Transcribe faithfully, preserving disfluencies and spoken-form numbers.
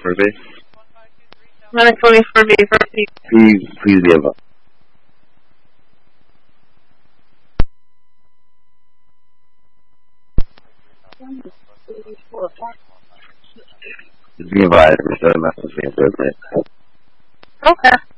twenty-four B? one twenty-four B for P. Please, please be advised. Be advised, we're starting message being third. Okay.